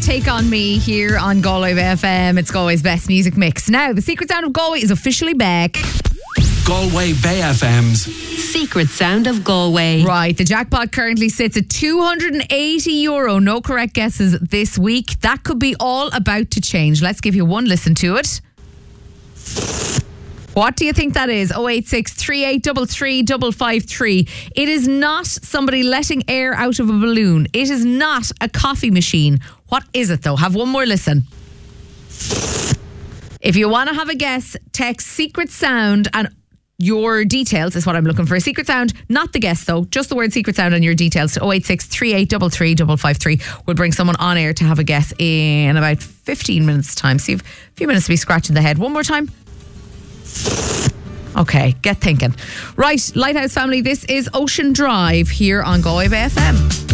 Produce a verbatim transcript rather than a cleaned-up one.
Take On Me here on Galway F M. It's Galway's best music mix. Now, the Secret Sound of Galway is officially back. Galway Bay F M's Secret Sound of Galway. Right, the jackpot currently sits at two hundred eighty euro. No correct guesses this week. That could be all about to change. Let's give you one listen to it. What do you think that is? oh eight six, three eight three three, five five three. It is not somebody letting air out of a balloon. It is not a coffee machine. What is it though? Have one more listen. If you want to have a guess, text Secret Sound and your details is what I'm looking for. A Secret Sound, not the guess though, just the word Secret Sound and your details to oh eight six, three eight three three, five five three. We'll bring someone on air to have a guess in about fifteen minutes time. So you've a few minutes to be scratching the head. One more time. Okay, get thinking. Right, Lighthouse family, this is Ocean Drive here on Galway F M.